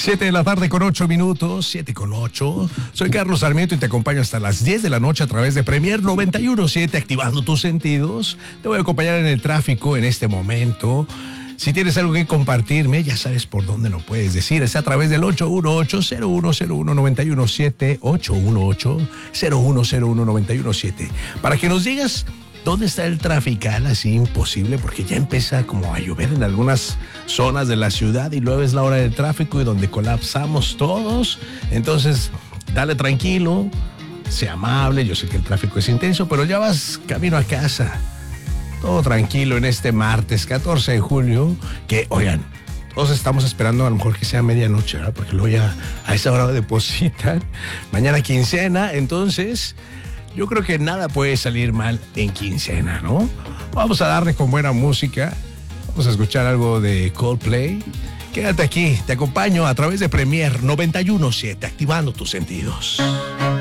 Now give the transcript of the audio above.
7 de la tarde con 8 minutos, 7 con 8. Soy Carlos Sarmiento y te acompaño hasta las 10 de la noche a través de Premier 91.7, activando tus sentidos. Te voy a acompañar en el tráfico en este momento. Si tienes algo que compartirme, ya sabes por dónde lo puedes decir. Es a través del 818-0101-917, 818-0101-917. Para que nos digas dónde está el trafical, así imposible, porque ya empieza como a llover en algunas zonas de la ciudad y luego es la hora del tráfico y donde colapsamos todos. Entonces, dale tranquilo, sea amable. Yo sé que el tráfico es intenso, pero ya vas camino a casa. Todo tranquilo en este martes 14 de julio, que, oigan, todos estamos esperando a lo mejor que sea medianoche, ¿verdad? Porque luego ya a esa hora depositan. Mañana quincena, entonces yo creo que nada puede salir mal en quincena, ¿no? Vamos a darle con buena música. Vamos a escuchar algo de Coldplay. Quédate aquí, te acompaño a través de Premier 91.7, activando tus sentidos.